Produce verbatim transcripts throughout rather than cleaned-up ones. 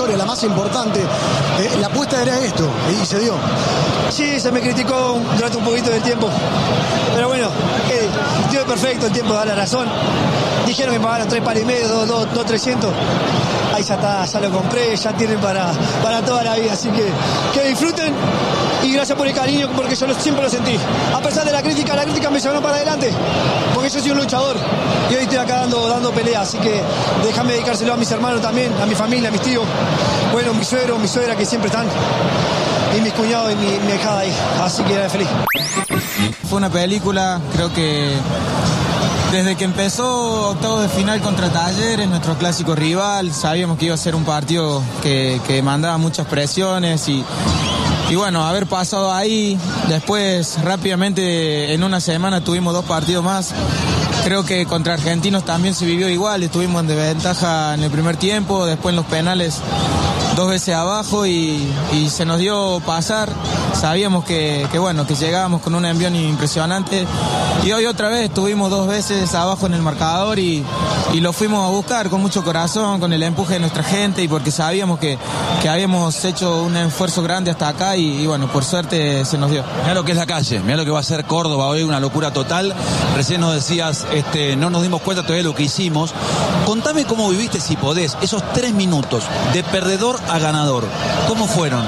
victoria, la más importante. Eh, la apuesta era esto, y se dio. Sí, se me criticó durante un poquito del tiempo. Pero bueno, eh, dio perfecto, el tiempo da la razón. Dijeron que pagaron tres palos y medio, dos, dos, dos, trescientos. Ahí ya está, ya lo compré, ya tienen para, para toda la vida. Así que que disfruten y gracias por el cariño, porque yo lo, siempre lo sentí. A pesar de la crítica, la crítica me llevó para adelante, porque yo soy un luchador y hoy estoy acá dando, dando pelea. Así que déjame dedicárselo a mis hermanos también, a mi familia, a mis tíos. Bueno, mi suegro, mi suegra que siempre están. Y mis cuñados y mi, mi hijada ahí. Así que era feliz. Fue una película, creo que desde que empezó octavo de final contra Talleres, nuestro clásico rival, sabíamos que iba a ser un partido que, que mandaba muchas presiones y, y bueno, haber pasado ahí, después rápidamente en una semana tuvimos dos partidos más. Creo que contra Argentinos también se vivió igual, estuvimos en desventaja en el primer tiempo, después en los penales dos veces abajo y, y se nos dio pasar. Sabíamos que, que bueno, que llegábamos con un envión impresionante y hoy otra vez estuvimos dos veces abajo en el marcador y, y lo fuimos a buscar con mucho corazón, con el empuje de nuestra gente y porque sabíamos que, que habíamos hecho un esfuerzo grande hasta acá y, y bueno, por suerte se nos dio. Mirá lo que es la calle, mirá lo que va a ser Córdoba hoy, una locura total. Recién nos decías, este, no nos dimos cuenta todavía de lo que hicimos. Contame cómo viviste, si podés, esos tres minutos de perdedor a ganador. ¿Cómo fueron?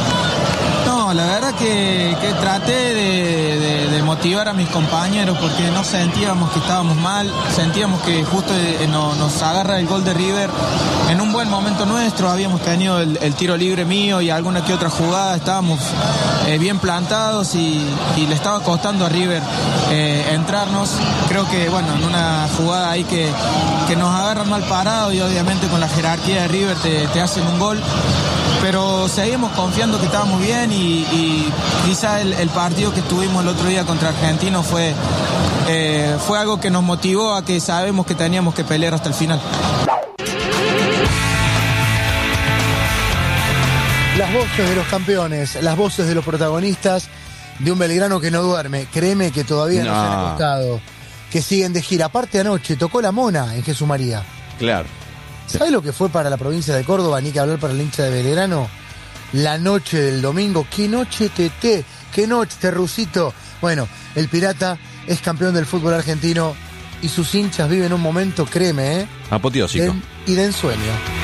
No, la verdad que, que traté de, de, de motivar a mis compañeros porque no sentíamos que estábamos mal, sentíamos que justo eh, no, nos agarra el gol de River en un buen momento nuestro, habíamos tenido el, el tiro libre mío y alguna que otra jugada, estábamos eh, bien plantados y, y le estaba costando a River eh, entrarnos. Creo que, bueno, en una jugada ahí que, que nos agarran mal parados y obviamente con la jerarquía de River te, te hacen un gol. Pero seguimos confiando que estábamos bien y, y quizá el, el partido que tuvimos el otro día contra Argentinos fue, eh, fue algo que nos motivó a que sabemos que teníamos que pelear hasta el final. Las voces de los campeones, las voces de los protagonistas de un Belgrano que no duerme. Créeme que todavía no, no se han acostado, que siguen de gira. Aparte anoche tocó la Mona en Jesús María. Claro. ¿Sabes lo que fue para la provincia de Córdoba, ni que hablar para el hincha de Belgrano? La noche del domingo. ¿Qué noche, Tete? ¿Qué noche, Terrucito? Bueno, el Pirata es campeón del fútbol argentino y sus hinchas viven un momento, créeme, ¿eh? Apoteósico. De, y de ensueño.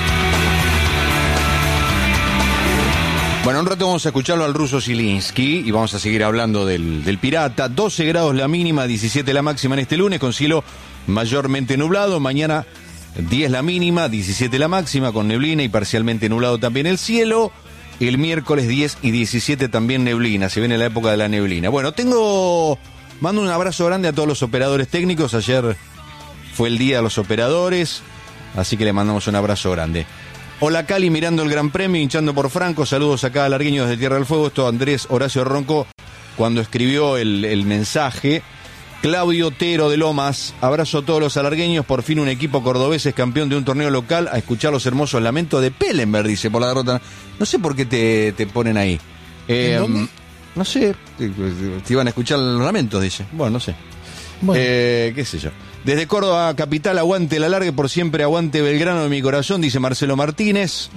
Bueno, un rato vamos a escucharlo al ruso Zielinski y vamos a seguir hablando del, del Pirata. doce grados la mínima, diecisiete la máxima en este lunes, con cielo mayormente nublado. Mañana diez la mínima, diecisiete la máxima, con neblina y parcialmente nublado también el cielo. El miércoles diez y diecisiete también neblina, se viene la época de la neblina. Bueno, tengo... Mando un abrazo grande a todos los operadores técnicos. Ayer fue el día de los operadores, así que le mandamos un abrazo grande. Hola Cali, mirando el Gran Premio, hinchando por Franco. Saludos acá a Largueño desde Tierra del Fuego. Esto Andrés Horacio Ronco cuando escribió el, el mensaje. Claudio Tero de Lomas, abrazo a todos los alargueños, por fin un equipo cordobés es campeón de un torneo local, a escuchar los hermosos lamentos de Pellenberg, dice, por la derrota. No sé por qué te, te ponen ahí. Eh, ¿Dónde? No sé, te, te iban a escuchar los lamentos, dice. Bueno, no sé. Bueno. Eh, qué sé yo. Desde Córdoba capital, aguante la largue, por siempre aguante Belgrano de mi corazón, dice Marcelo Martínez.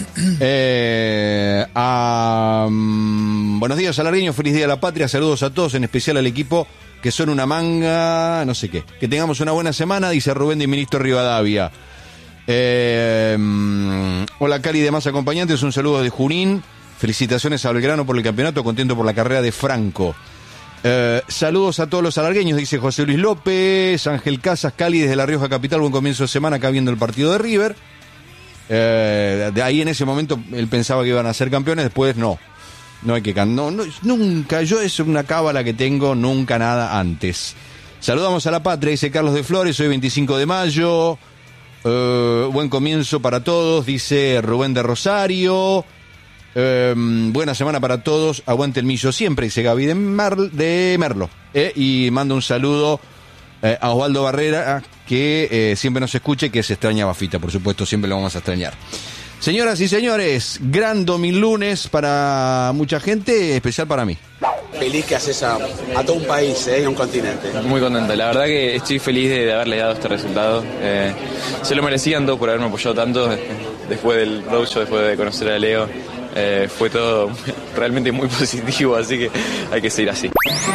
Eh, a, um, buenos días alargueños, feliz día de la patria, saludos a todos, en especial al equipo que son una manga, no sé qué. Que tengamos una buena semana, dice Rubén de Ministro Rivadavia. Eh, um, hola Cali y demás acompañantes, un saludo de Junín. Felicitaciones a Belgrano por el campeonato, contento por la carrera de Franco. Eh, saludos a todos los alargueños, dice José Luis López. Ángel Casas, Cali desde La Rioja Capital, buen comienzo de semana acá viendo el partido de River. Eh, de ahí en ese momento él pensaba que iban a ser campeones, después no. No hay que can... no, no, nunca, yo es una cábala que tengo, nunca nada antes. Saludamos a la patria, dice Carlos de Flores, hoy veinticinco de mayo. Eh, buen comienzo para todos, dice Rubén de Rosario. Eh, buena semana para todos, aguante el millo siempre, dice Gaby de, Mar... de Merlo. Eh, y manda un saludo eh, a Osvaldo Barrera, que eh, siempre nos escucha y que se extraña a Bafita, por supuesto, siempre lo vamos a extrañar. Señoras y señores, gran dominlunes para mucha gente, especial para mí. Feliz que haces a, a todo un país, eh, y a un continente. Muy contento, la verdad que estoy feliz de, de haberle dado este resultado. Eh, se lo merecían todos por haberme apoyado tanto. después del roadshow, después de conocer a Leo, eh, fue todo realmente muy positivo, así que hay que seguir así.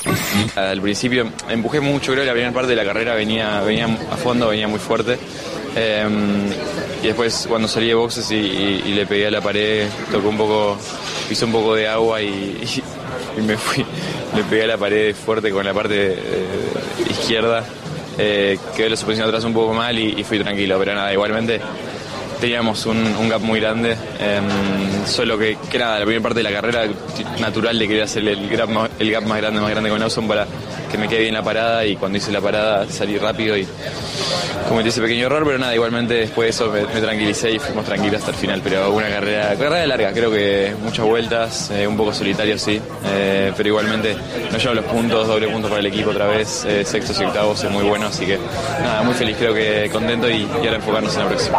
Al principio empujé mucho, creo que la primera parte de la carrera venía, venía a fondo, venía muy fuerte. Eh, y después cuando salí de boxes y, y, y le pegué a la pared, tocó un poco, pisé un poco de agua y, y, y me fui, le pegué a la pared fuerte con la parte eh, izquierda. Eh, quedé la suspensión atrás un poco mal y, y fui tranquilo, pero nada, igualmente teníamos un, un gap muy grande, eh, solo que, que nada, la primera parte de la carrera natural de querer hacer el gap, más, el gap más grande, más grande con Lawson para que me quede bien la parada, y cuando hice la parada salí rápido y cometí ese pequeño error, pero nada, igualmente después de eso me, me tranquilicé y fuimos tranquilos hasta el final, pero una carrera, carrera larga, creo que muchas vueltas, eh, un poco solitario sí, eh, pero igualmente nos llevan los puntos, doble punto para el equipo otra vez, eh, sextos y octavos es muy bueno, así que nada, muy feliz, creo que contento y, y ahora enfocarnos en la próxima.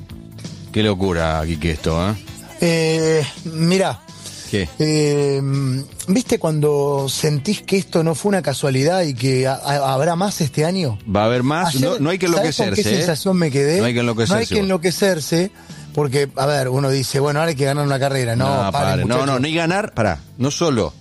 Qué locura, Quique, esto, ¿eh? Eh, mira, ¿qué? Eh, ¿Viste cuando sentís que esto no fue una casualidad y que a, a, habrá más este año? Va a haber más, Ayer, no, no hay que enloquecerse. ¿Sabés con qué sensación me quedé? No hay que enloquecerse. No hay que enloquecerse, porque, a ver, uno dice, bueno, ahora hay que ganar una carrera. No, no, paren, pare, no, no, ni ganar, pará, no solo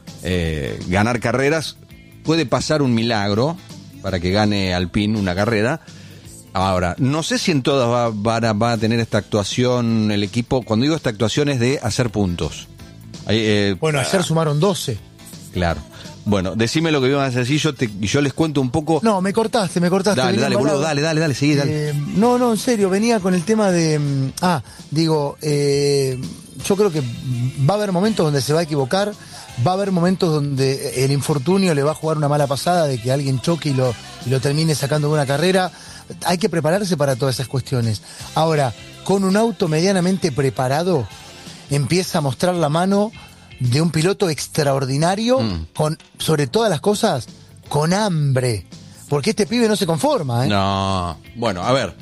eh, ganar carreras, puede pasar un milagro para que gane Alpine una carrera. Ahora, no sé si en todas va, va, a, va a tener esta actuación el equipo. Cuando digo esta actuación es de hacer puntos. Ahí, eh, bueno, ayer sumaron doce. Claro. Bueno, decime lo que ibas a decir, yo, te, yo les cuento un poco. No, me cortaste, me cortaste. Dale, dale, boludo, dale, dale, dale, seguí, dale. Eh, no, no, en serio, venía con el tema de... Ah, digo, eh, yo creo que va a haber momentos donde se va a equivocar, va a haber momentos donde el infortunio le va a jugar una mala pasada de que alguien choque y lo, y lo termine sacando de una carrera. Hay que prepararse para todas esas cuestiones. Ahora, con un auto medianamente preparado, empieza a mostrar la mano de un piloto extraordinario, mm. con, sobre todas las cosas, con hambre. Porque este pibe no se conforma, ¿eh? No, bueno, a ver.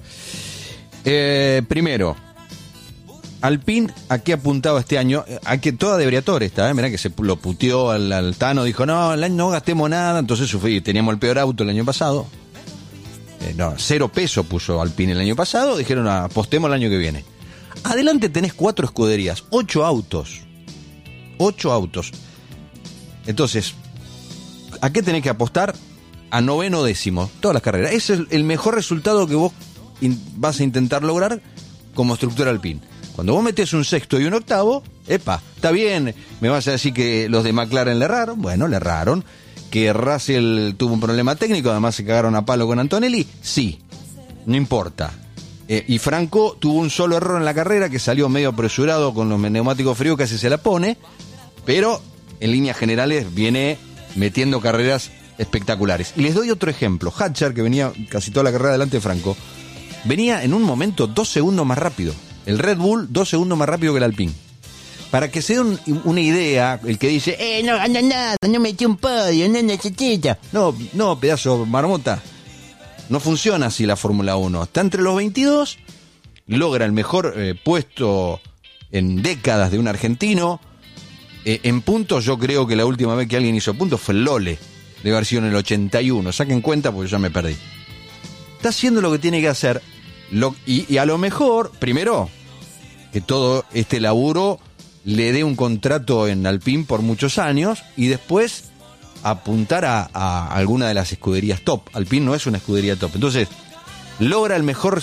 Eh, primero, Alpine, ¿a qué apuntaba este año? A que toda de Briatore está, ¿eh? Mirá que se lo puteó al, al Tano, dijo, no, no gastemos nada, entonces sufrí, teníamos el peor auto el año pasado. Eh, no, cero peso puso Alpine el año pasado, dijeron, apostemos el año que viene. Adelante tenés cuatro escuderías, ocho autos. Ocho autos. Entonces, ¿a qué tenés que apostar? A noveno décimo, todas las carreras. Ese es el mejor resultado que vos in- vas a intentar lograr como estructura Alpine. Cuando vos metés un sexto y un octavo, epa, está bien, me vas a decir que los de McLaren le erraron. Bueno, le erraron. Que Russell tuvo un problema técnico, además se cagaron a palo con Antonelli. Sí, no importa. Eh, y Franco tuvo un solo error en la carrera, que salió medio apresurado con los neumáticos fríos, casi se la pone, pero en líneas generales viene metiendo carreras espectaculares. Y les doy otro ejemplo. Hatcher, que venía casi toda la carrera delante de Franco, venía en un momento dos segundos más rápido. El Red Bull, dos segundos más rápido que el Alpine. Para que se den una idea, el que dice, eh, no gana nada, no metí un podio, no necesita. No, no, pedazo marmota. No funciona así la Fórmula uno. Está entre los veintidós, logra el mejor eh, puesto en décadas de un argentino. Eh, en puntos, yo creo que la última vez que alguien hizo puntos fue el Lole. Debe haber sido en el ochenta y uno. Saquen cuenta porque ya me perdí. Está haciendo lo que tiene que hacer. Lo, y, y a lo mejor, primero, que todo este laburo le dé un contrato en Alpine por muchos años y después apuntar a, a alguna de las escuderías top. Alpine no es una escudería top. Entonces, logra el mejor,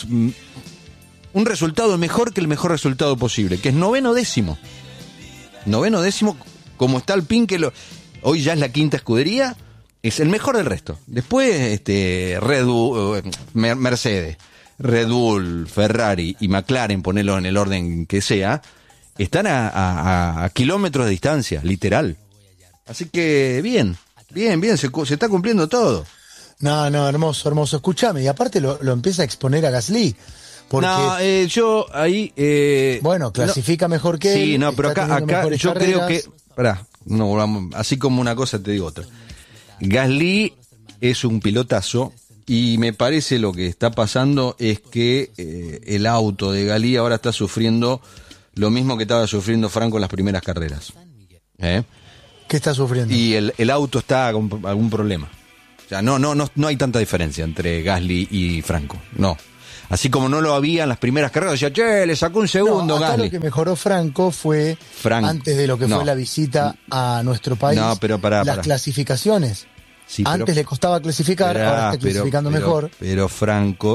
un resultado mejor que el mejor resultado posible, que es noveno décimo. Noveno décimo, como está Alpine, que lo, hoy ya es la quinta escudería, es el mejor del resto. Después, este, Red Bull, Mercedes, Red Bull, Ferrari y McLaren, ponerlos en el orden que sea, están a, a, a kilómetros de distancia, literal. Así que bien, bien, bien, se, se está cumpliendo todo. No, no, hermoso, hermoso. Escúchame, y aparte lo, lo empieza a exponer a Gasly. Porque, no, eh, yo ahí... Eh, bueno, clasifica no, mejor que sí, él. no, pero acá, acá yo carreras. creo que... Pará, no volvamos, así como una cosa te digo otra. Gasly es un pilotazo y me parece lo que está pasando es que eh, el auto de Gasly ahora está sufriendo lo mismo que estaba sufriendo Franco en las primeras carreras. ¿Eh? ¿Qué está sufriendo? Y el, el auto está con algún problema. O sea, no, no, no, no hay tanta diferencia entre Gasly y Franco. No. Así como no lo había en las primeras carreras, decía, che, le sacó un segundo no, acá Gasly. Lo que mejoró Franco fue, Frank, antes de lo que no. fue la visita a nuestro país, no, pero pará, las pará. clasificaciones. Sí, antes pero, le costaba clasificar, Esperá, ahora está clasificando pero, mejor. Pero, pero Franco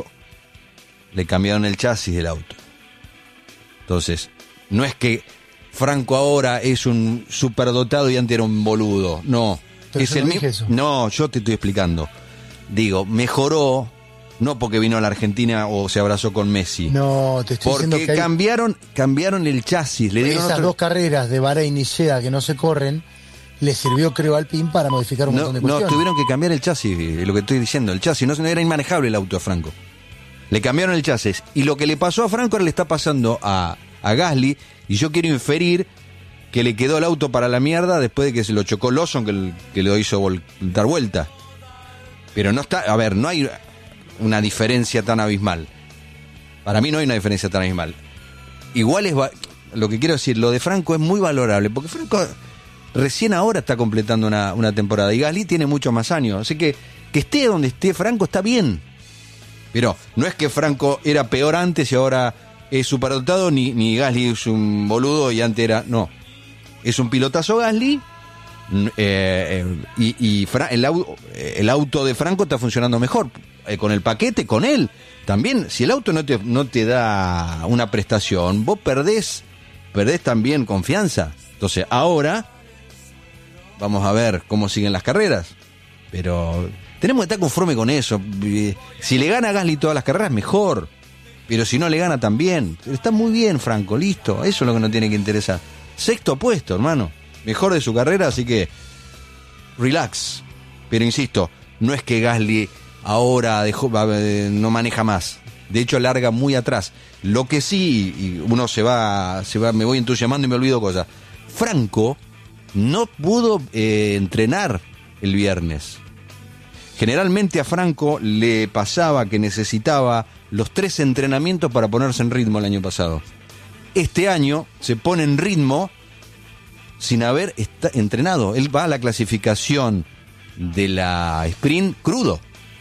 le cambiaron el chasis del auto. Entonces, no es que Franco ahora es un superdotado y antes era un boludo. No. Pero es yo el no mi- dije eso. No, yo te estoy explicando. Digo, mejoró, no porque vino a la Argentina o se abrazó con Messi. No, te estoy diciendo Porque que hay cambiaron, cambiaron el chasis. Le dieron esas otro- dos carreras de Bahrein y Jeddah que no se corren, le sirvió, creo, al Alpine para modificar un No, montón de no, cuestiones. tuvieron que cambiar el chasis, es lo que estoy diciendo. El chasis no, no era inmanejable el auto a Franco. Le cambiaron el chasis. Y lo que le pasó a Franco ahora le está pasando a, a Gasly. Y yo quiero inferir que le quedó el auto para la mierda después de que se lo chocó Lawson, que, el- que lo hizo vol- dar vuelta. Pero no está, a ver, no hay una diferencia tan abismal. Para mí no hay una diferencia tan abismal. Igual es, va- lo que quiero decir, lo de Franco es muy valorable, porque Franco recién ahora está completando una, una temporada y Gasly tiene muchos más años. Así que que esté donde esté Franco está bien. Pero no es que Franco era peor antes y ahora es superdotado, ni, ni Gasly es un boludo y antes era... No, es un pilotazo Gasly eh, eh, y, y Fra- el, au- el auto de Franco está funcionando mejor. Eh, con el paquete, con él. También, si el auto no te, no te da una prestación, vos perdés, perdés también confianza. Entonces, ahora... Vamos a ver cómo siguen las carreras. Pero tenemos que estar conforme con eso. Si le gana a Gasly todas las carreras, mejor. Pero si no le gana, también. Está muy bien, Franco, listo. Eso es lo que nos tiene que interesar. Sexto puesto, hermano. Mejor de su carrera, así que relax. Pero insisto, no es que Gasly ahora dejó, no maneja más. De hecho, larga muy atrás. Lo que sí, y uno se va, se va, me voy entusiasmando y me olvido cosas. Franco no pudo eh, entrenar el viernes. Generalmente a Franco le pasaba que necesitaba los tres entrenamientos para ponerse en ritmo el año pasado. Este año se pone en ritmo sin haber esta- entrenado. Él va a la clasificación de la sprint crudo,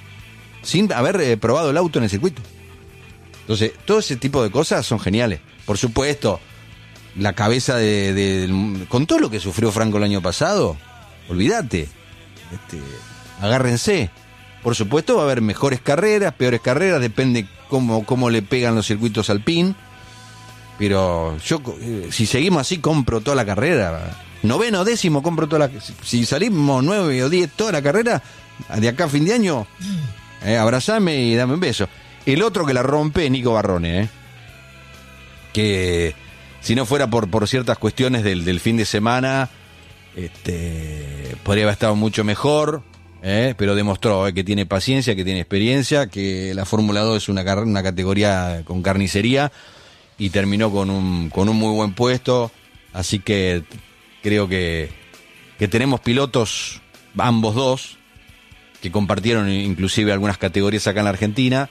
sin haber eh, probado el auto en el circuito. Entonces, todo ese tipo de cosas son geniales. Por supuesto, la cabeza de, de- con todo lo que sufrió Franco el año pasado, olvídate, este, agárrense. Por supuesto va a haber mejores carreras, peores carreras, depende cómo, cómo le pegan los circuitos Alpine, pero yo, eh, si seguimos así, compro toda la carrera, noveno, décimo, compro toda la, si salimos nueve o diez toda la carrera, de acá a fin de año, eh, abrazame y dame un beso. El otro que la rompe, Nico Barrone, eh, que si no fuera por, por ciertas cuestiones del, del fin de semana, este, podría haber estado mucho mejor, eh, pero demostró eh, que tiene paciencia, que tiene experiencia, que la Fórmula dos es una, car- una categoría con carnicería y terminó con un, con un muy buen puesto. Así que creo que, que tenemos pilotos, ambos dos, que compartieron inclusive algunas categorías acá en la Argentina.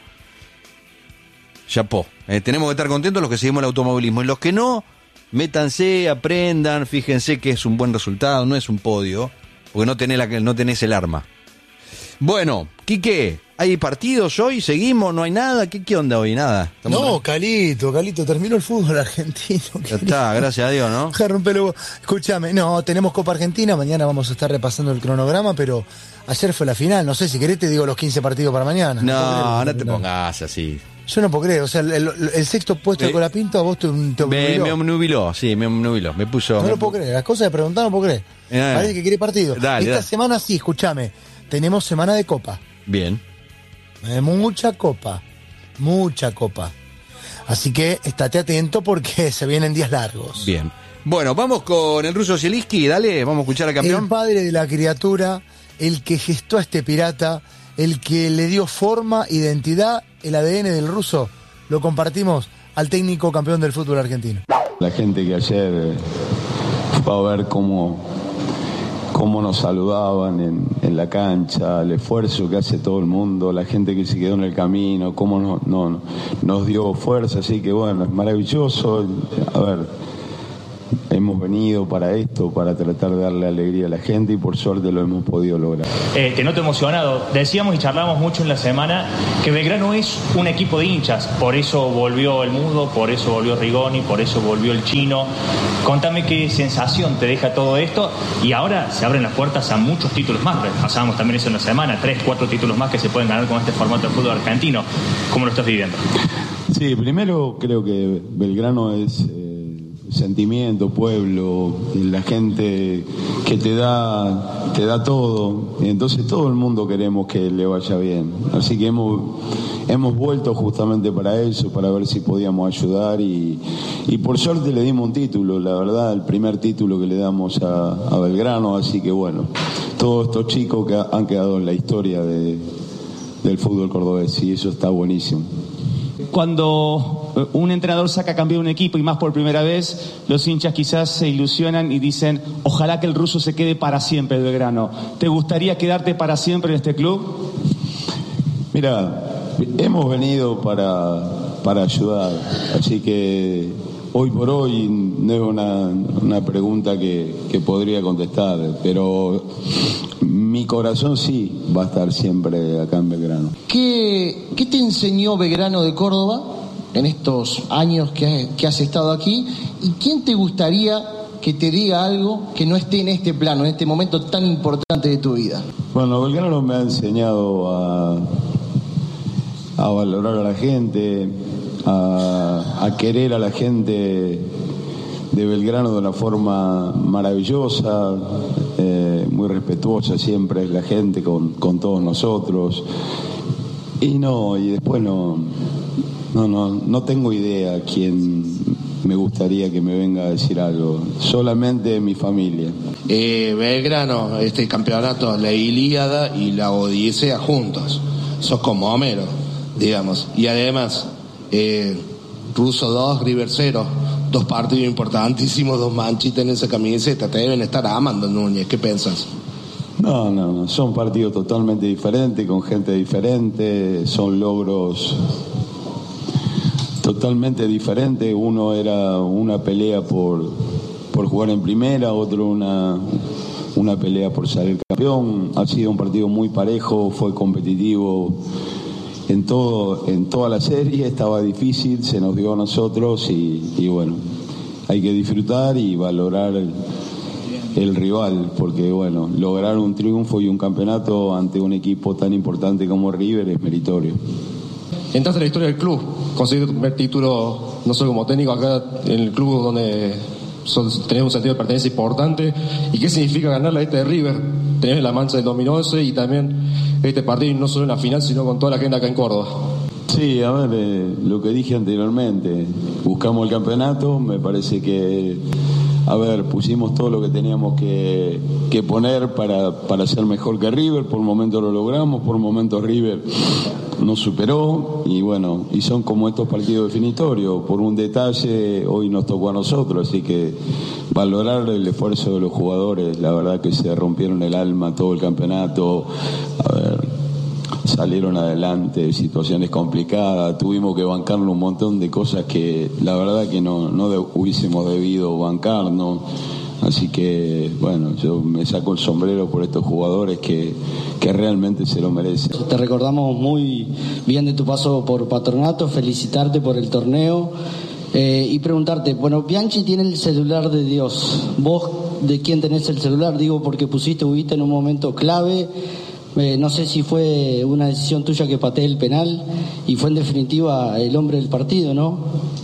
Chapó. Eh, tenemos que estar contentos los que seguimos el automovilismo. Y los que no, métanse, aprendan, fíjense que es un buen resultado, no es un podio, porque no tenés, la, no tenés el arma. Bueno, Quique, ¿hay partidos hoy? ¿Seguimos? ¿No hay nada? ¿Qué, qué onda hoy? Nada. Estamos No, Calito, Calito, terminó el fútbol argentino. Ya está, gracias a Dios, ¿no? Deja de romperlo vos. Escúchame, no, tenemos Copa Argentina, mañana vamos a estar repasando el cronograma, pero ayer fue la final, no sé, si querés te digo los quince partidos para mañana. No, puedo no creer, te pongas así. Yo no puedo creer, o sea, el, el- el sexto puesto de Eh, Colapinto a vos te, te Me, obnubiló. me obnubiló, sí, me obnubiló. Me puso. No me lo puedo pu- creer, las cosas de preguntar no puedo creer. Eh. Parece que quiere partido. Dale, Esta dale. semana sí, escúchame, tenemos semana de Copa. Bien. Eh, mucha copa, mucha copa. Así que estate atento porque se vienen días largos. Bien. Bueno, vamos con el ruso Zielinski, dale, vamos a escuchar al campeón. El padre de la criatura, el que gestó a este pirata, el que le dio forma, identidad, el A D N del ruso, lo compartimos al técnico campeón del fútbol argentino. La gente que ayer eh, va a ver cómo, cómo nos saludaban en, en la cancha, el esfuerzo que hace todo el mundo, la gente que se quedó en el camino, cómo no, no, nos dio fuerza, así que bueno, es maravilloso. A ver, hemos venido para esto, para tratar de darle alegría a la gente y por suerte lo hemos podido lograr. Eh, te noto emocionado. Decíamos y charlamos mucho en la semana que Belgrano es un equipo de hinchas, por eso volvió el Mudo, por eso volvió Rigoni, por eso volvió el Chino. Contame qué sensación te deja todo esto, y ahora se abren las puertas a muchos títulos más. Pasábamos también eso en la semana, tres, cuatro títulos más que se pueden ganar con este formato de fútbol argentino. ¿Cómo lo estás viviendo? Sí, primero creo que Belgrano es eh, sentimiento, pueblo, la gente que te da te da todo, entonces todo el mundo queremos que le vaya bien, así que hemos hemos vuelto justamente para eso, para ver si podíamos ayudar, y, y por suerte le dimos un título, la verdad, el primer título que le damos a, a Belgrano, así que bueno, todos estos chicos que han quedado en la historia de, del fútbol cordobés, y eso está buenísimo. Cuando un entrenador saca campeón un equipo, y más por primera vez, los hinchas quizás se ilusionan y dicen, ojalá que el ruso se quede para siempre en Belgrano. ¿Te gustaría quedarte para siempre en este club? Mira, hemos venido para, para ayudar, así que hoy por hoy no es una, una pregunta que, que podría contestar, pero mi corazón sí va a estar siempre acá en Belgrano. ¿Qué, qué te enseñó Belgrano de Córdoba en estos años que, que has estado aquí? ¿Y quién te gustaría que te diga algo que no esté en este plano, en este momento tan importante de tu vida? Bueno, Belgrano me ha enseñado a, a valorar a la gente, a, a querer a la gente de Belgrano de una forma maravillosa, eh, muy respetuosa siempre es la gente con, con todos nosotros. Y no, y después no, no, no, no tengo idea quién me gustaría que me venga a decir algo, solamente mi familia. Eh, Belgrano, este campeonato, la Ilíada y la Odisea juntos, sos como Homero, digamos, y además, eh, Russo dos, River cero, dos partidos importantísimos, dos manchitas en esa camiseta, te deben estar amando, Núñez, ¿qué piensas? No, no, no, son partidos totalmente diferentes, con gente diferente, son logros totalmente diferentes. Uno era una pelea por, por jugar en primera, otro una, una pelea por salir campeón. Ha sido un partido muy parejo, fue competitivo en todo, en toda la serie, estaba difícil, se nos dio a nosotros y, y bueno, hay que disfrutar y valorar el, el rival, porque bueno, lograr un triunfo y un campeonato ante un equipo tan importante como River es meritorio. Entraste en la historia del club, conseguiste tu primer título no solo como técnico acá en el club donde tenés un sentido de pertenencia importante. ¿Y qué significa ganarle a este de River? Tenés la mancha del dos mil once y también este partido no solo en la final sino con toda la gente acá en Córdoba. Sí, a ver, eh, lo que dije anteriormente, buscamos el campeonato, me parece que, a ver, pusimos todo lo que teníamos que, que poner para, para ser mejor que River, por momentos lo logramos, por momentos River nos superó y bueno, y son como estos partidos definitorios, por un detalle hoy nos tocó a nosotros, así que valorar el esfuerzo de los jugadores, la verdad que se rompieron el alma todo el campeonato, a ver, salieron adelante, situaciones complicadas, tuvimos que bancarnos un montón de cosas que la verdad que no, no de, hubiésemos debido bancarnos. Así que, bueno, yo me saco el sombrero por estos jugadores que, que realmente se lo merecen. Te recordamos muy bien de tu paso por Patronato, felicitarte por el torneo eh, y preguntarte, bueno, Bianchi tiene el celular de Dios, ¿vos de quién tenés el celular? Digo porque pusiste Ubita en un momento clave, eh, no sé si fue una decisión tuya que pateé el penal y fue en definitiva el hombre del partido, ¿no?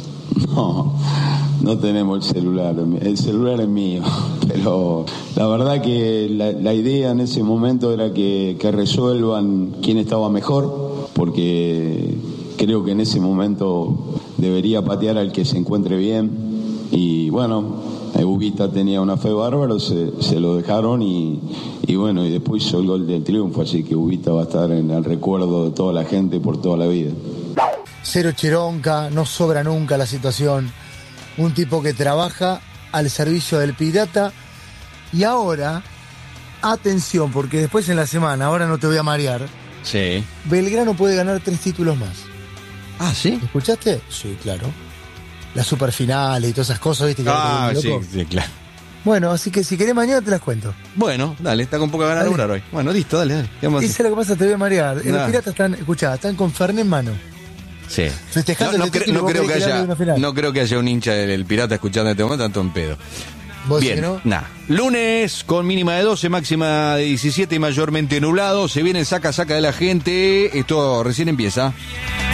No. No tenemos el celular, el celular es mío, pero la verdad que la, la idea en ese momento era que, que resuelvan quién estaba mejor, porque creo que en ese momento debería patear al que se encuentre bien, y bueno, Ubita tenía una fe bárbara, se, se lo dejaron y, y bueno, y después hizo el gol del triunfo, así que Ubita va a estar en el recuerdo de toda la gente por toda la vida. Cero chironca, no sobra nunca la situación. Un tipo que trabaja al servicio del pirata. Y ahora, atención, porque después en la semana, ahora no te voy a marear. Sí. Belgrano puede ganar tres títulos más. Ah, ¿sí? ¿Escuchaste? Sí, claro. las superfinales y todas esas cosas, ¿viste? Que Ah, loco. sí, sí, claro. Bueno, así que si querés mañana te las cuento. Bueno, dale, está con poca ganas de Dale. laburar hoy. Bueno, listo, dale, dale. ¿Qué vamos a Eso hacer? es lo que pasa, te voy a marear. Los Nah. piratas están, escuchá, están con Fernet en mano. Sí. Festejando No, no el cre- título, no vos creo que querés que haya, gane una final. no creo que haya un hincha del, del Pirata escuchando en este momento, tanto en pedo. ¿Vos Bien, decís que no? nada. Lunes con mínima de doce, máxima de diecisiete y mayormente nublado. Se viene el saca-saca de la gente. Esto recién empieza.